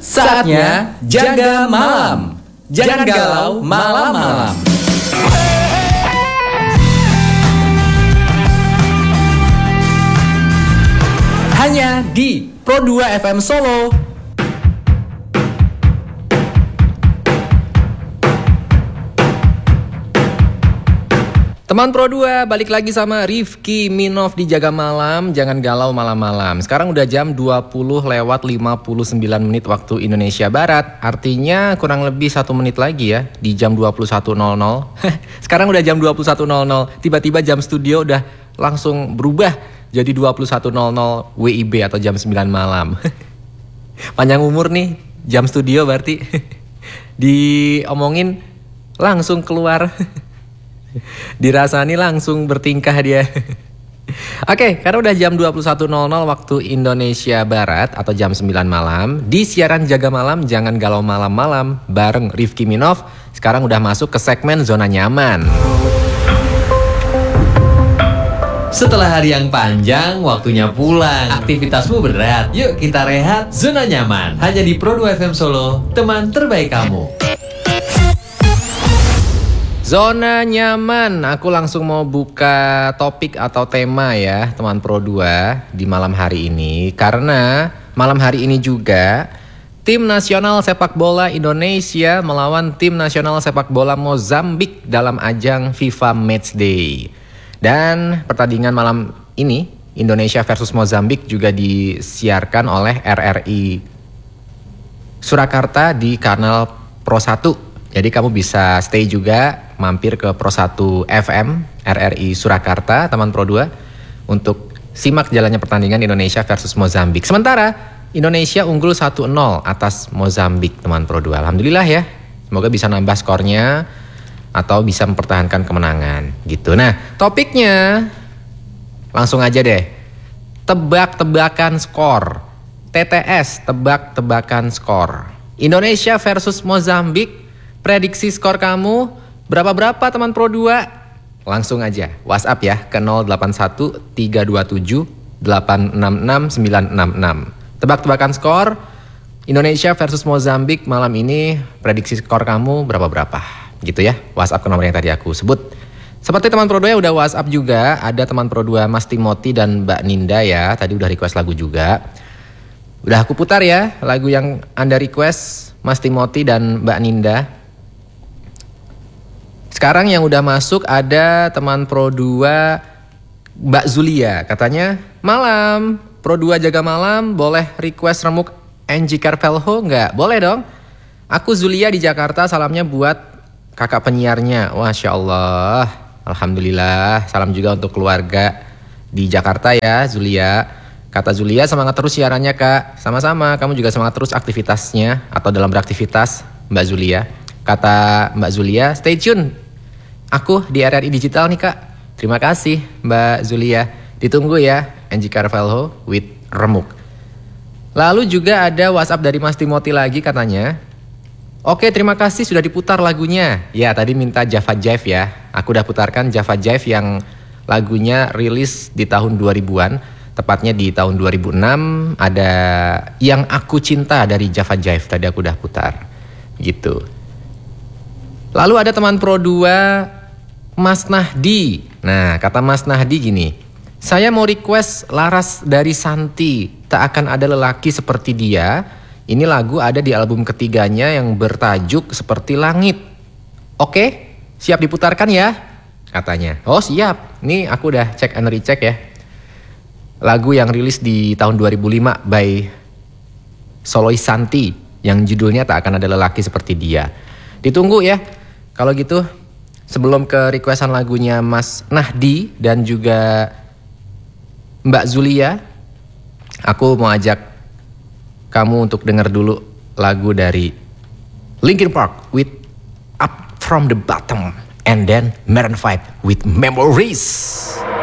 Saatnya jaga malam. Jangan galau malam-malam. Hanya di Pro2 FM Solo. Teman Pro2, balik lagi sama Rifki Minov di Jaga Malam, Jangan Galau Malam-Malam. Sekarang udah jam 20:59 waktu Indonesia Barat. Artinya kurang lebih 1 menit lagi ya, di jam 21.00. Sekarang udah jam 21.00, tiba-tiba jam studio udah langsung berubah jadi 21.00 WIB atau jam 9 malam. Panjang umur nih, jam studio berarti. Diomongin langsung keluar. Dirasani langsung bertingkah dia. Oke, karena udah jam 21.00 waktu Indonesia Barat atau jam 9 malam, di siaran Jaga Malam Jangan Galau Malam-malam bareng Rifki Minov. Sekarang udah masuk ke segmen Zona Nyaman. Setelah hari yang panjang, waktunya pulang. Aktivitasmu berat, yuk kita rehat. Zona Nyaman, hanya di Pro2 FM Solo, teman terbaik kamu. Zona Nyaman, aku langsung mau buka topik atau tema ya teman Pro2 di malam hari ini. Karena malam hari ini juga tim nasional sepak bola Indonesia melawan tim nasional sepak bola Mozambik dalam ajang FIFA Matchday. Dan pertandingan malam ini Indonesia versus Mozambik juga disiarkan oleh RRI Surakarta di kanal Pro 1. Jadi kamu bisa stay juga, mampir ke Pro 1 FM RRI Surakarta, teman Pro2, untuk simak jalannya pertandingan Indonesia versus Mozambik. Sementara Indonesia unggul 1-0 atas Mozambik, teman Pro2. Alhamdulillah ya, semoga bisa nambah skornya atau bisa mempertahankan kemenangan gitu. Nah, topiknya langsung aja deh. Tebak-tebakan skor. TTS, tebak-tebakan skor. Indonesia versus Mozambik. Prediksi skor kamu berapa teman Pro2? Langsung aja WhatsApp ya ke 081 327 866 966. Tebak-tebakan skor Indonesia versus Mozambik malam ini, prediksi skor kamu berapa gitu ya. WhatsApp ke nomor yang tadi aku sebut. Seperti teman Pro2 udah WhatsApp juga, ada teman Pro2 Mas Timothy dan Mbak Ninda ya. Tadi udah request lagu juga. Udah aku putar ya lagu yang Anda request, Mas Timothy dan Mbak Ninda. Sekarang yang udah masuk ada teman Pro2 Mbak Zulia. Katanya, malam, Pro2 Jaga Malam boleh request remuk NG Carvelho nggak? Boleh dong. Aku Zulia di Jakarta, salamnya buat kakak penyiarnya. Masya Allah, Alhamdulillah. Salam juga untuk keluarga di Jakarta ya Zulia. Kata Zulia, semangat terus siarannya kak. Sama-sama, kamu juga semangat terus aktivitasnya atau dalam beraktivitas Mbak Zulia. Kata Mbak Zulia, stay tune. Aku di RRI Digital nih kak. Terima kasih Mbak Zulia. Ditunggu ya NG Carvelho with remuk. Lalu juga ada WhatsApp dari Mas Timothy lagi katanya. Oke, terima kasih sudah diputar lagunya. Ya tadi minta Java Jive ya. Aku udah putarkan Java Jive yang lagunya rilis di tahun 2000-an. Tepatnya di tahun 2006 ada Yang Aku Cinta dari Java Jive. Tadi aku udah putar gitu. Lalu ada teman Pro2 Mas Nahdi. Nah, kata Mas Nahdi gini, saya mau request Laras dari Santi, Tak Akan Ada Lelaki Seperti Dia. Ini lagu ada di album ketiganya yang bertajuk Seperti Langit. Oke, siap diputarkan ya? Katanya. Oh siap, ini aku udah cek and recheck ya. Lagu yang rilis di tahun 2005 by Solois Santi, yang judulnya Tak Akan Ada Lelaki Seperti Dia. Ditunggu ya. Kalau gitu, sebelum ke requestan lagunya Mas Nahdi dan juga Mbak Zulia, aku mau ajak kamu untuk denger dulu lagu dari Linkin Park with Up From The Bottom, and then Maroon 5 with Memories.